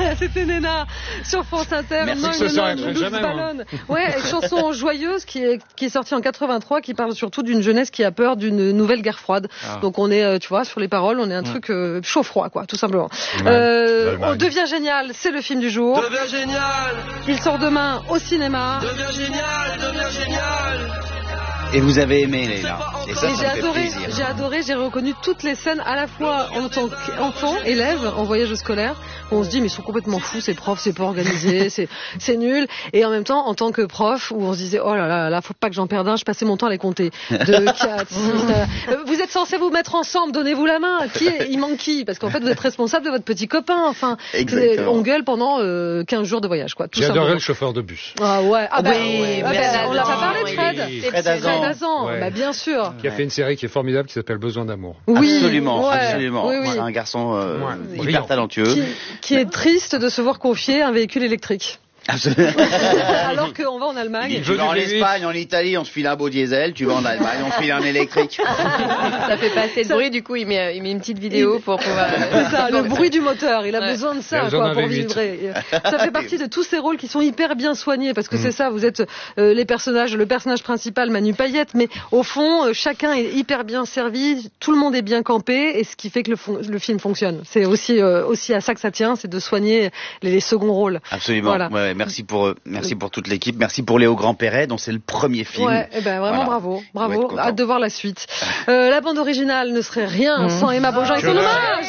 C'était Nena sur France Inter. Merci, Ouais, chanson joyeuse qui est sortie en 83, qui parle surtout d'une jeunesse qui a peur d'une nouvelle guerre froide. Donc on est, tu vois, sur les paroles, on est un truc chaud-froid, quoi, tout simplement. On devient génial, c'est le film du jour. Deviens génial. Il sort demain au cinéma. Deviens génial, deviens génial. Et vous avez aimé, Leïla. Et ça, j'ai adoré, j'ai reconnu toutes les scènes à la fois en tant qu'enfant, élève, en voyage scolaire, où on se dit mais ils sont complètement fous ces profs, c'est pas organisé, c'est nul, et en même temps en tant que prof, où on se disait oh là, faut pas que j'en perde un, je passais mon temps à les compter. 2, 4, 6, vous êtes censés vous mettre ensemble, donnez-vous la main, il manque qui? Parce qu'en fait vous êtes responsable de votre petit copain, enfin, on gueule pendant 15 jours de voyage, quoi. J'ai adoré le chauffeur de bus. Ah ouais, on l'a pas parlé de Fred Azan, bah bien sûr. Qui a fait une série qui est formidable qui s'appelle Besoin d'amour. Oui, absolument. Oui. C'est un garçon hyper talentueux. Qui est triste de se voir confier un véhicule électrique. Absolument. Alors qu'on va en Allemagne. Tu vas en Espagne, en Italie, on se file un beau diesel. Tu vas en Allemagne, on se file un électrique. Ça fait pas assez de bruit, du coup, il met une petite vidéo pour pouvoir. C'est ça, le bruit du moteur. Il a besoin de ça, quoi, pour vibrer. Ça fait partie de tous ces rôles qui sont hyper bien soignés, parce que c'est ça, vous êtes le personnage principal, Manu Payette, mais au fond, chacun est hyper bien servi, tout le monde est bien campé, et ce qui fait que le film fonctionne. C'est aussi à ça que ça tient, c'est de soigner les seconds rôles. Absolument. Voilà. Ouais, merci pour toute l'équipe, merci pour Léo Grandperret, dont c'est le premier film. Ouais, vraiment bravo, hâte de voir la suite. La bande originale ne serait rien sans Emma Bogin et son hommage.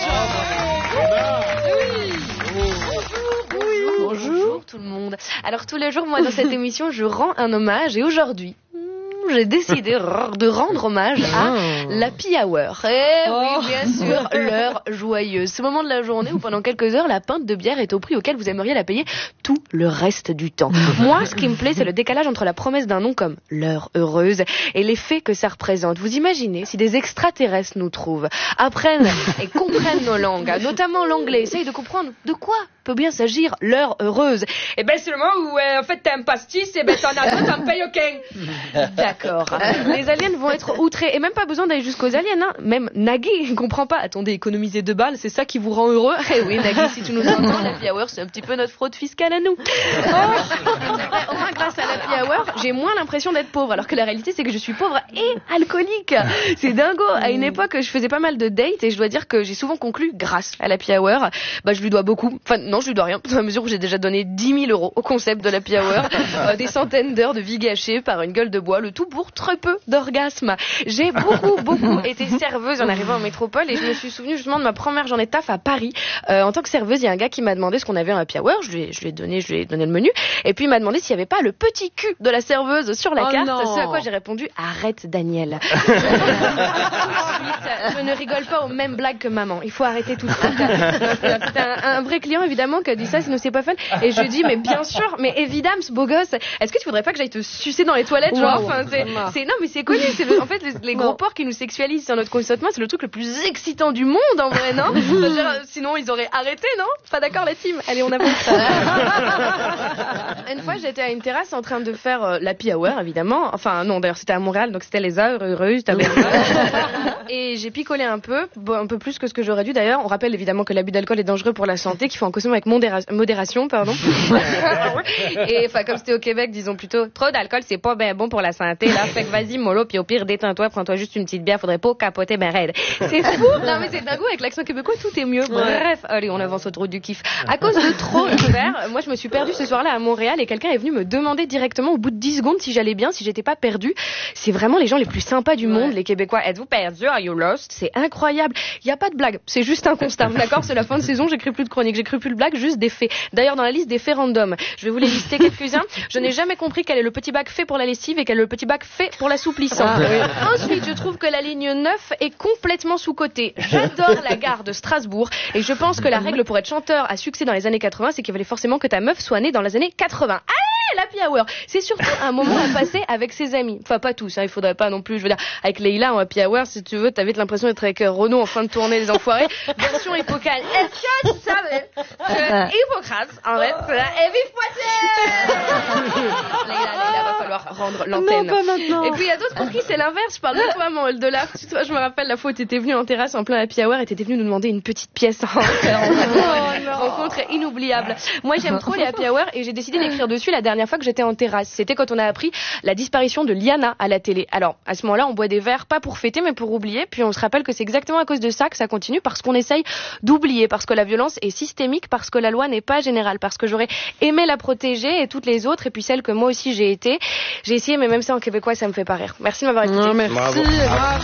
Bonjour tout le monde. Alors tous les jours, moi dans cette émission, je rends un hommage, et aujourd'hui, j'ai décidé de rendre hommage à l'Happy Hour. Oui, bien sûr, l'heure joyeuse. Ce moment de la journée où pendant quelques heures, la pinte de bière est au prix auquel vous aimeriez la payer tout le reste du temps. Moi, ce qui me plaît, c'est le décalage entre la promesse d'un nom comme l'heure heureuse et les faits que ça représente. Vous imaginez si des extraterrestres nous trouvent, apprennent et comprennent nos langues, notamment l'anglais, essayent de comprendre de quoi peut bien s'agir l'heure heureuse. Et ben c'est le moment où en fait t'as un pastis et ben t'en as deux, t'en payes aucun. D'accord. Les aliens vont être outrés, et même pas besoin d'aller jusqu'aux aliens, hein. Même Nagui, il comprend pas. Attendez, économiser 2 balles, c'est ça qui vous rend heureux? Eh oui, Nagui, si tu nous entends, l'Happy Hour, c'est un petit peu notre fraude fiscale à nous. Au moins, grâce à l'Happy Hour, j'ai moins l'impression d'être pauvre, alors que la réalité, c'est que je suis pauvre et alcoolique. C'est dingo. À une époque, je faisais pas mal de dates, et je dois dire que j'ai souvent conclu grâce à l'Happy Hour. Bah, je lui dois beaucoup. Enfin, non, je lui dois rien, dans la mesure où j'ai déjà donné 10 000 € au concept de l'Happy Hour, des centaines d'heures de vie gâchées par une gueule de bois, le tout pour très peu d'orgasme. J'ai beaucoup été serveuse en arrivant en métropole, et je me suis souvenue justement de ma première journée de taf à Paris. En tant que serveuse, il y a un gars qui m'a demandé ce qu'on avait en Happy Hour, je lui ai donné le menu, et puis il m'a demandé s'il n'y avait pas le petit cul de la serveuse sur la carte, ce à quoi j'ai répondu arrête Daniel. Tout de suite, je ne rigole pas aux mêmes blagues que maman, il faut arrêter tout de suite. C'est un vrai client évidemment qui a dit ça, sinon c'est pas fun, et je lui ai dit mais bien sûr, mais évidemment ce beau gosse, est-ce que tu voudrais pas que j'aille te sucer dans les toilettes, genre, enfin, non mais c'est connu, c'est en fait les gros porcs qui nous sexualisent sur notre consentement, c'est le truc le plus excitant du monde en vrai, non? Sinon ils auraient arrêté, non? Pas d'accord la team? Allez, on avance. Une fois j'étais à une terrasse en train de faire l'Happy Hour évidemment, enfin non d'ailleurs c'était à Montréal, donc c'était les heures heureuses, et j'ai picolé un peu plus que ce que j'aurais dû d'ailleurs. On rappelle évidemment que l'abus d'alcool est dangereux pour la santé, qu'il faut en consommer avec modération, pardon. Et enfin comme c'était au Québec, disons plutôt trop d'alcool c'est pas ben bon pour la santé là, fait que vas-y mollo, puis au pire détends-toi, prends-toi juste une petite bière, faudrait pas capoter ben raide. C'est fou. Non mais c'est dingo, avec l'accent québécois tout est mieux. Bref, allez on avance au trou du kiff. À cause de trop de verre, moi je me suis perdue ce soir-là à Montréal, et quelqu'un est venu me demander directement au bout de 10 secondes si j'allais bien, si j'étais pas perdue. C'est vraiment les gens les plus sympas du monde, les Québécois. Êtes-vous perdu? Are you lost? C'est incroyable. Il y a pas de blague, c'est juste un constat. D'accord, c'est la fin de saison, j'écris plus de chroniques, j'écris plus de blagues, juste des faits. D'ailleurs dans la liste des faits random, je vais vous les lister quelques-uns. Je n'ai jamais compris quel est le petit bac fait pour la lessive et quel est le petit bac fait pour l'assouplissant. Ensuite, je trouve que la ligne 9 est complètement sous-cotée. J'adore la gare de Strasbourg, et je pense que la règle pour être chanteur à succès dans les années 80, c'est qu'il fallait forcément que ta meuf soit née dans les années 80. Allez, l'Happy Hour, c'est surtout un moment à passer avec ses amis. Enfin, pas tous, hein, il faudrait pas non plus, je veux dire, avec Leïla en Happy Hour, si tu veux, t'avais l'impression d'être avec Renaud en fin de tournée Les Enfoirés, version Hippocrate. Est-ce que tu savais que Hippocrate, en fait, c'est la heavy Leïla, va falloir falloir rendre l'antenne. Non, pas maintenant. Et puis il y a d'autres pour qui c'est l'inverse. Je parle de toi, Manuel Delard. Toi, je me rappelle la fois où t'étais venu en terrasse en plein happy hour et t'étais venu nous demander une petite pièce. Rencontre inoubliable. Moi, j'aime trop les happy hour et j'ai décidé d'écrire dessus la dernière fois que j'étais en terrasse. C'était quand on a appris la disparition de Liana à la télé. Alors, à ce moment-là, on boit des verres, pas pour fêter, mais pour oublier. Puis on se rappelle que c'est exactement à cause de ça que ça continue, parce qu'on essaye d'oublier, parce que la violence est systémique, parce que la loi n'est pas générale, parce que j'aurais aimé la protéger et toutes les autres, et puis celles que moi aussi j'ai été. J'ai essayé, mais même ça en québécois, ça me fait pas rire. Merci de m'avoir écouté. Non, merci, Bravo. bravo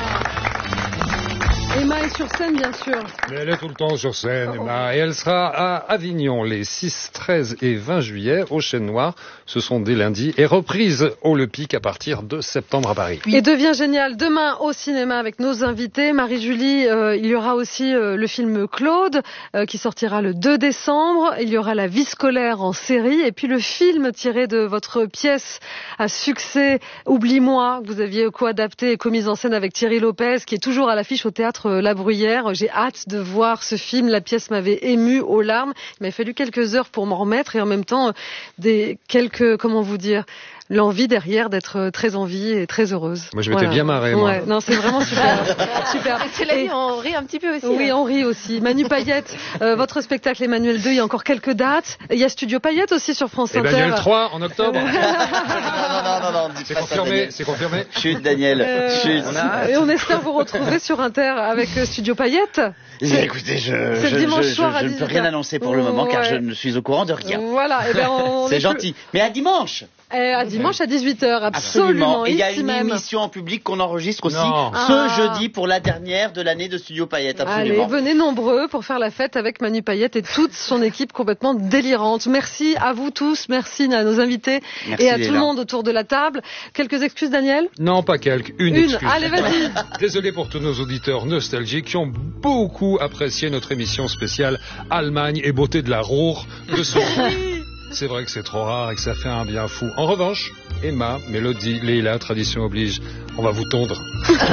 Emma est sur scène, bien sûr. Mais elle est tout le temps sur scène, Emma. Et elle sera à Avignon les 6, 13 et 20 juillet au Chêne Noir. Ce sont des lundis. Et reprise au Le Pic à partir de septembre à Paris. Et devient génial demain au cinéma avec nos invités. Marie-Julie, il y aura aussi le film Claude qui sortira le 2 décembre. Il y aura La vie scolaire en série. Et puis le film tiré de votre pièce à succès Oublie-moi, que vous aviez co-adapté et co-mise en scène avec Thierry Lopez, qui est toujours à l'affiche au théâtre La Bruyère. J'ai hâte de voir ce film. La pièce m'avait émue aux larmes. Il m'a fallu quelques heures pour m'en remettre et en même temps comment vous dire, l'envie derrière d'être très en vie et très heureuse. Moi, je m'étais bien marré, moi. Ouais, non, c'est vraiment super. Super. C'est la vie, on rit un petit peu aussi. Oui, on rit aussi. Manu Payette, votre spectacle Emmanuel 2, il y a encore quelques dates. Il y a Studio Payette aussi sur France Inter. Emmanuel 3 en octobre. Non, C'est confirmé, c'est confirmé. Chut, Daniel, chut. Et on espère vous retrouver sur Inter avec Studio Payette. Écoutez, je dimanche soir à ne peux 18h. rien annoncer pour le moment car Ouais. je ne suis au courant de rien. Voilà, et ben C'est gentil. Mais à dimanche. À dimanche à 18h, absolument. Et il y a ici une même. émission en public qu'on enregistre aussi Non. ce jeudi pour la dernière de l'année de Studio Payette. Absolument. Allez, venez nombreux pour faire la fête avec Manu Payette et toute son équipe complètement délirante. Merci à vous tous, merci à nos invités Merci, et à Léla. tout le monde autour de la table. Quelques excuses, Daniel ? Non, pas quelques, une excuse. Allez, vas-y. Désolé pour tous nos auditeurs nostalgiques qui ont beaucoup apprécié notre émission spéciale Allemagne et beauté de la Ruhr de ce C'est vrai que c'est trop rare et que ça fait un bien fou. En revanche, Emma, Mélodie, Léla, tradition oblige, on va vous tondre.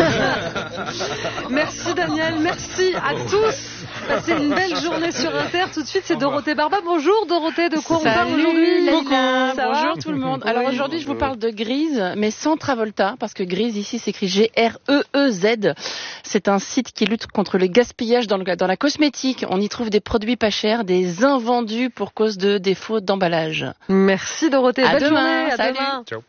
Merci Daniel, merci à tous. Passez une belle journée sur Inter. Tout de suite, c'est Dorothée Barba. Bonjour Dorothée, de quoi on parle aujourd'hui ? Léla, Ça va bonjour tout le monde. Alors Oui. aujourd'hui, je vous parle de Grease, mais sans Travolta, parce que Grease ici s'écrit G-R-E-E-Z. C'est un site qui lutte contre le gaspillage dans la cosmétique. On y trouve des produits pas chers, des invendus pour cause de défauts d'emballage. Merci Dorothée, À belle demain, journée, à salut. demain. Ciao.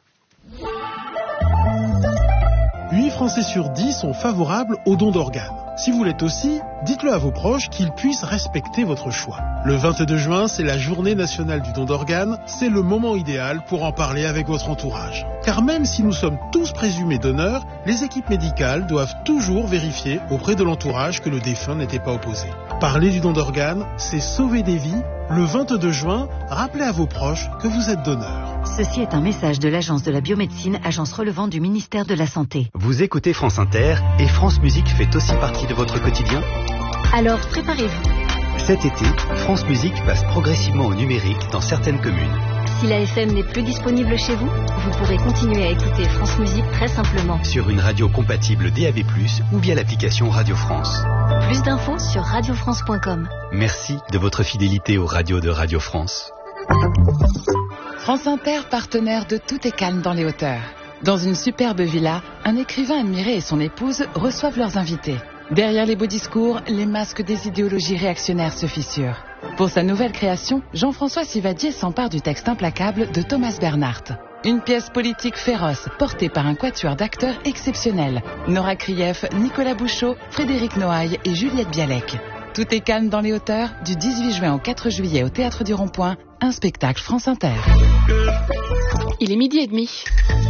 8 Français sur 10 sont favorables au don d'organes. Si vous l'êtes aussi, dites-le à vos proches qu'ils puissent respecter votre choix. Le 22 juin, c'est la journée nationale du don d'organes. C'est le moment idéal pour en parler avec votre entourage. Car même si nous sommes tous présumés donneurs, les équipes médicales doivent toujours vérifier auprès de l'entourage que le défunt n'était pas opposé. Parler du don d'organes, c'est sauver des vies. Le 22 juin, rappelez à vos proches que vous êtes donneur. Ceci est un message de l'Agence de la biomédecine, agence relevant du ministère de la Santé. Vous écoutez France Inter et France Musique fait aussi partie de votre quotidien. Alors préparez-vous. Cet été, France Musique passe progressivement au numérique dans certaines communes. Si la FM n'est plus disponible chez vous, vous pourrez continuer à écouter France Musique très simplement. Sur une radio compatible DAB+, ou via l'application Radio France. Plus d'infos sur radiofrance.com. Merci de votre fidélité aux radios de Radio France. France Inter, partenaire de Tout est calme dans les hauteurs. Dans une superbe villa, un écrivain admiré et son épouse reçoivent leurs invités. Derrière les beaux discours, les masques des idéologies réactionnaires se fissurent. Pour sa nouvelle création, Jean-François Sivadier s'empare du texte implacable de Thomas Bernhardt. Une pièce politique féroce, portée par un quatuor d'acteurs exceptionnels. Nora Krief, Nicolas Bouchot, Frédéric Noailles et Juliette Bialek. Tout est calme dans les hauteurs, du 18 juin au 4 juillet au Théâtre du Rond-Point, un spectacle France Inter. Il est 12h30.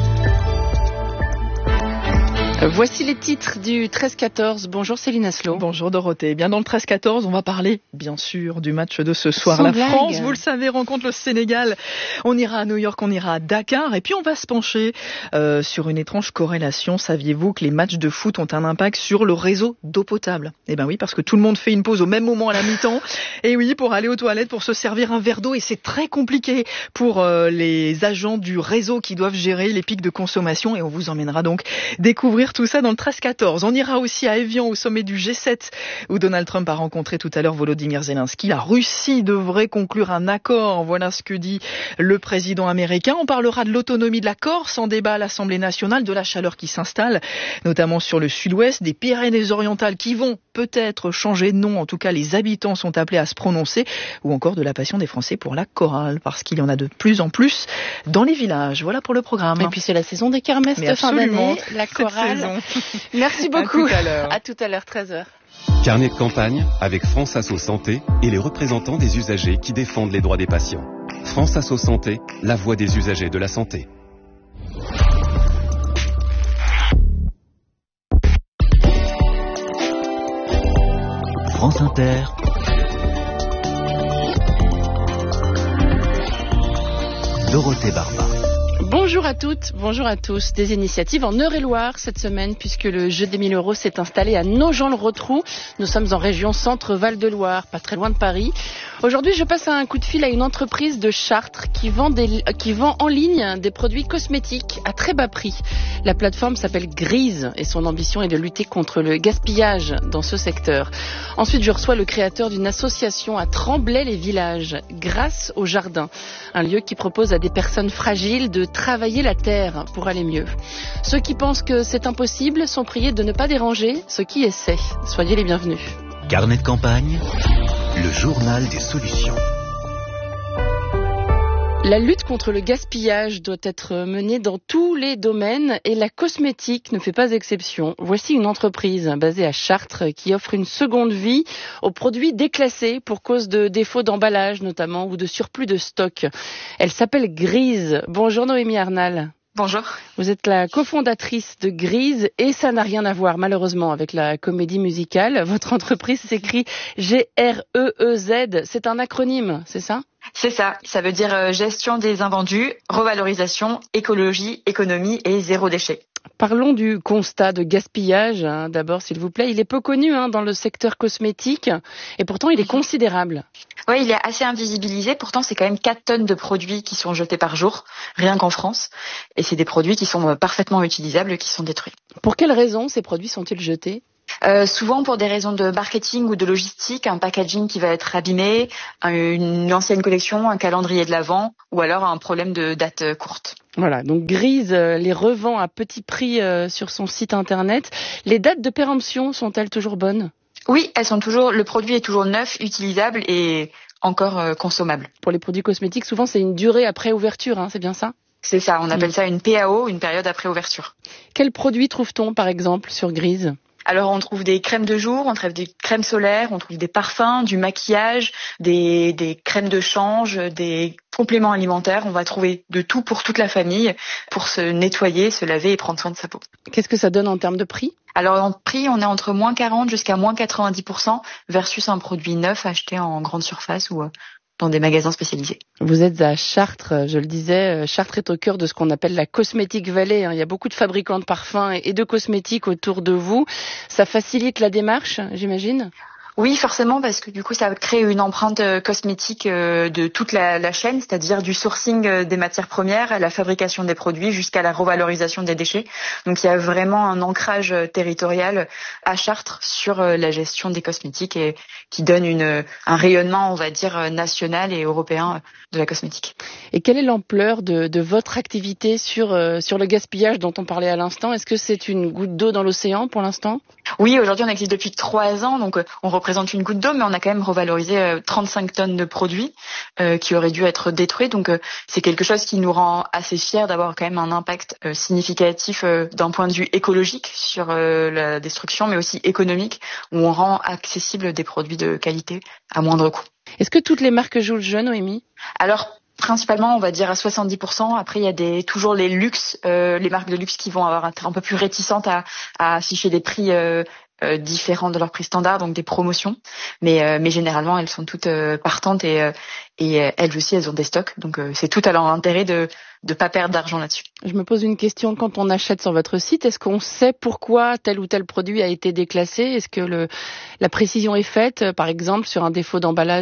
Voici les titres du 13-14. Bonjour Céline Aslo. Bonjour Dorothée. Bien dans le 13-14, on va parler bien sûr du match de ce soir. Sans La blague. France, vous le savez, rencontre le Sénégal. On ira à New York, on ira à Dakar et puis on va se pencher sur une étrange corrélation. Saviez-vous que les matchs de foot ont un impact sur le réseau d'eau potable ? Eh ben oui, parce que tout le monde fait une pause au même moment à la mi-temps. Et oui, pour aller aux toilettes, pour se servir un verre d'eau et c'est très compliqué pour les agents du réseau qui doivent gérer les pics de consommation et on vous emmènera donc découvrir découvrir tout ça dans le 13-14. On ira aussi à Évian au sommet du G7 où Donald Trump a rencontré tout à l'heure Volodymyr Zelensky. La Russie devrait conclure un accord. Voilà ce que dit le président américain. On parlera de l'autonomie de la Corse en débat à l'Assemblée nationale, de la chaleur qui s'installe, notamment sur le sud-ouest, des Pyrénées-Orientales qui vont peut-être changer de nom. En tout cas, les habitants sont appelés à se prononcer, ou encore de la passion des Français pour la chorale, parce qu'il y en a de plus en plus dans les villages. Voilà pour le programme. Et puis c'est la saison des kermesses de fin d'année, la chorale. Merci beaucoup. À tout à l'heure, 13h. Carnet de campagne avec France Asso Santé et les représentants des usagers qui défendent les droits des patients. France Asso Santé, la voix des usagers de la santé. France Inter. Dorothée Barba. Bonjour à toutes, bonjour à tous. Des initiatives en Eure-et-Loire cette semaine puisque le jeu des 1000 euros s'est installé à Nogent-le-Rotrou. Nous sommes en région Centre-Val-de-Loire, pas très loin de Paris. Aujourd'hui, je passe un coup de fil à une entreprise de Chartres qui vend en ligne des produits cosmétiques à très bas prix. La plateforme s'appelle Grise et son ambition est de lutter contre le gaspillage dans ce secteur. Ensuite, je reçois le créateur d'une association à Tremblay-les-Villages, Grâce au Jardin, un lieu qui propose à des personnes fragiles de travailler la terre pour aller mieux. Ceux qui pensent que c'est impossible sont priés de ne pas déranger ceux qui essaient. Soyez les bienvenus. Carnet de campagne, le journal des solutions. La lutte contre le gaspillage doit être menée dans tous les domaines et la cosmétique ne fait pas exception. Voici une entreprise basée à Chartres qui offre une seconde vie aux produits déclassés pour cause de défauts d'emballage notamment ou de surplus de stock. Elle s'appelle Grise. Bonjour Noémie Arnal. Bonjour. Vous êtes la cofondatrice de Grise et ça n'a rien à voir malheureusement avec la comédie musicale. Votre entreprise s'écrit GREEZ. C'est un acronyme, c'est ça ? C'est ça. Ça veut dire gestion des invendus, revalorisation, écologie, économie et zéro déchet. Parlons du constat de gaspillage, d'abord s'il vous plaît. Il est peu connu dans le secteur cosmétique et pourtant il est considérable. Oui, il est assez invisibilisé. Pourtant, c'est quand même 4 tonnes de produits qui sont jetés par jour, rien qu'en France. Et c'est des produits qui sont parfaitement utilisables, qui sont détruits. Pour quelles raisons ces produits sont-ils jetés ? Souvent pour des raisons de marketing ou de logistique, un packaging qui va être abîmé, une ancienne collection, un calendrier de l'Avent ou alors un problème de date courte. Voilà, donc Grise les revend à petit prix sur son site internet. Les dates de péremption sont-elles toujours bonnes ? Oui, elles sont toujours. Le produit est toujours neuf, utilisable et encore consommable. Pour les produits cosmétiques, souvent c'est une durée après ouverture, c'est bien ça ? C'est ça, on appelle ça une PAO, une période après ouverture. Quels produits trouve-t-on par exemple sur Grise ? Alors on trouve des crèmes de jour, on trouve des crèmes solaires, on trouve des parfums, du maquillage, des crèmes de change, des compléments alimentaires. On va trouver de tout pour toute la famille pour se nettoyer, se laver et prendre soin de sa peau. Qu'est-ce que ça donne en termes de prix ? Alors en prix, on est entre moins 40 jusqu'à moins 90% versus un produit neuf acheté en grande surface ou dans des magasins spécialisés. Vous êtes à Chartres, je le disais, Chartres est au cœur de ce qu'on appelle la Cosmétique Valley. Il y a beaucoup de fabricants de parfums et de cosmétiques autour de vous. Ça facilite la démarche, j'imagine ? Oui, forcément, parce que du coup, ça crée une empreinte cosmétique de toute la chaîne, c'est-à-dire du sourcing des matières premières à la fabrication des produits jusqu'à la revalorisation des déchets. Donc, il y a vraiment un ancrage territorial à Chartres sur la gestion des cosmétiques et qui donne un rayonnement, on va dire, national et européen de la cosmétique. Et quelle est l'ampleur de votre activité sur le gaspillage dont on parlait à l'instant ? Est-ce que c'est une goutte d'eau dans l'océan pour l'instant ? Oui, aujourd'hui, on existe depuis 3 ans, donc on représente une goutte d'eau, mais on a quand même revalorisé 35 tonnes de produits qui auraient dû être détruits. Donc, c'est quelque chose qui nous rend assez fiers d'avoir quand même un impact significatif d'un point de vue écologique sur la destruction, mais aussi économique, où on rend accessible des produits de qualité à moindre coût. Est-ce que toutes les marques jouent le jeu, Noémie ? Alors, principalement, on va dire à 70%. Après, il y a toujours les luxes, les marques de luxe qui vont avoir être un peu plus réticentes à afficher des prix différents de leur prix standard, donc des promotions. Mais généralement, elles sont toutes partantes et elles aussi, elles ont des stocks. Donc, c'est tout à leur intérêt de pas perdre d'argent là-dessus. Je me pose une question. Quand on achète sur votre site, est-ce qu'on sait pourquoi tel ou tel produit a été déclassé ? Est-ce que la précision est faite, par exemple, sur un défaut d'emballage ou autre ?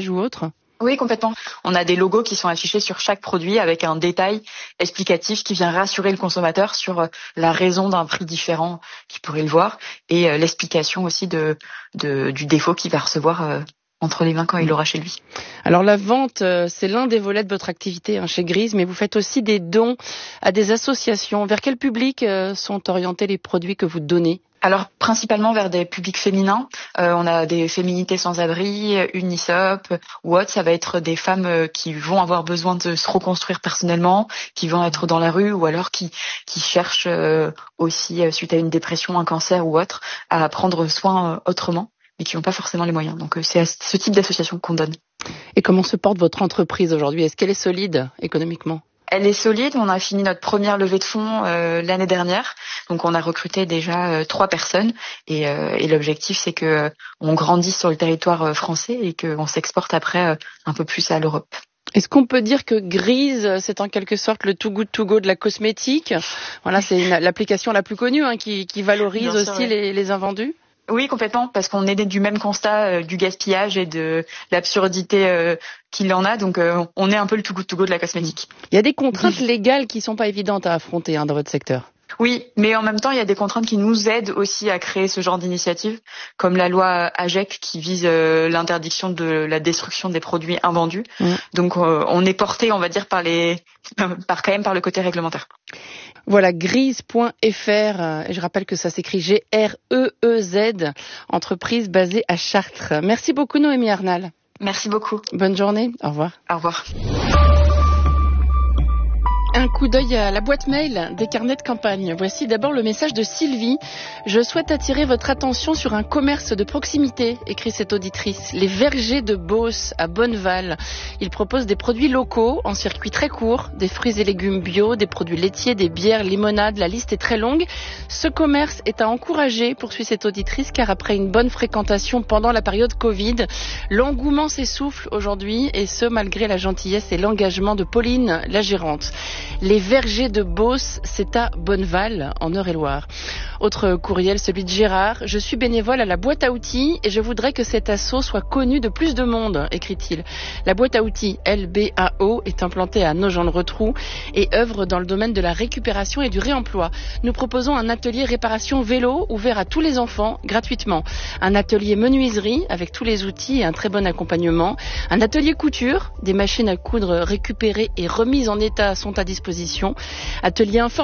Oui, complètement. On a des logos qui sont affichés sur chaque produit avec un détail explicatif qui vient rassurer le consommateur sur la raison d'un prix différent qu'il pourrait le voir et l'explication aussi du défaut qu'il va recevoir entre les mains quand il l'aura chez lui. Alors la vente, c'est l'un des volets de votre activité chez Grise, mais vous faites aussi des dons à des associations. Vers quel public sont orientés les produits que vous donnez ? Alors principalement vers des publics féminins. On a des féminités sans abri, Unisop ou autres. Ça va être des femmes qui vont avoir besoin de se reconstruire personnellement, qui vont être dans la rue ou alors qui cherchent aussi, suite à une dépression, un cancer ou autre, à prendre soin autrement, mais qui n'ont pas forcément les moyens. Donc c'est à ce type d'association qu'on donne. Et comment se porte votre entreprise aujourd'hui ? Est-ce qu'elle est solide économiquement ? Elle est solide. On a fini notre première levée de fonds l'année dernière. Donc on a recruté déjà 3 personnes et l'objectif c'est que on grandisse sur le territoire français et qu'on s'exporte après un peu plus à l'Europe. Est-ce qu'on peut dire que Grise, c'est en quelque sorte le Too Good To Go de la cosmétique ? Voilà, c'est l'application la plus connue qui valorise bien aussi les invendus. Oui, complètement, parce qu'on est du même constat du gaspillage et de l'absurdité qu'il en a. Donc, on est un peu le too good to go de la cosmétique. Il y a des contraintes légales qui sont pas évidentes à affronter dans votre secteur. Oui, mais en même temps, il y a des contraintes qui nous aident aussi à créer ce genre d'initiative, comme la loi AGEC qui vise l'interdiction de la destruction des produits invendus. Donc, on est porté, on va dire, par le côté réglementaire. Voilà, grise.fr, et je rappelle que ça s'écrit GREEZ, entreprise basée à Chartres. Merci beaucoup Noémie Arnal. Merci beaucoup. Bonne journée, au revoir. Au revoir. Un coup d'œil à la boîte mail des carnets de campagne. Voici d'abord le message de Sylvie. Je souhaite attirer votre attention sur un commerce de proximité, écrit cette auditrice. Les Vergers de Beauce à Bonneval. Ils proposent des produits locaux en circuit très court, des fruits et légumes bio, des produits laitiers, des bières, limonades. La liste est très longue. Ce commerce est à encourager, poursuit cette auditrice, car après une bonne fréquentation pendant la période Covid, l'engouement s'essouffle aujourd'hui et ce malgré la gentillesse et l'engagement de Pauline, la gérante. Les Vergers de Beauce, c'est à Bonneval, en Eure-et-Loire. Autre courriel, celui de Gérard. Je suis bénévole à la boîte à outils et je voudrais que cet assaut soit connu de plus de monde, écrit-il. La boîte à outils LBAO est implantée à Nogent-le-Rotrou et œuvre dans le domaine de la récupération et du réemploi. Nous proposons un atelier réparation vélo ouvert à tous les enfants gratuitement. Un atelier menuiserie avec tous les outils et un très bon accompagnement. Un atelier couture, des machines à coudre récupérées et remises en état sont à disposition. Atelier informatique